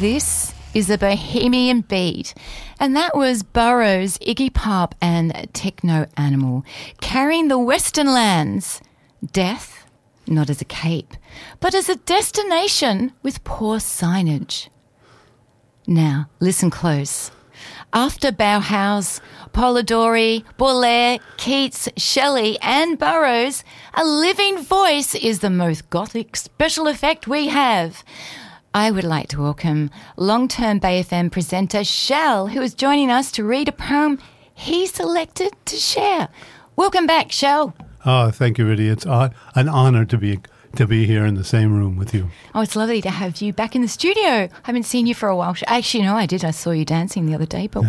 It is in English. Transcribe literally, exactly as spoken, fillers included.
This is a Bohemian Beat, and that was Burroughs, Iggy Pop and Techno Animal, carrying the Western lands. Death, not as a cape, but as a destination with poor signage. Now, listen close. After Bauhaus, Polidori, Baudelaire, Keats, Shelley and Burroughs, a living voice is the most gothic special effect we have. I would like to welcome long-term Bay F M presenter Shell, who is joining us to read a poem he selected to share. Welcome back, Shell. Oh, thank you, Riddy. It's uh, an honour to be to be here in the same room with you. Oh, it's lovely to have you back in the studio. I haven't seen you for a while. Actually, no, I did. I saw you dancing the other day, but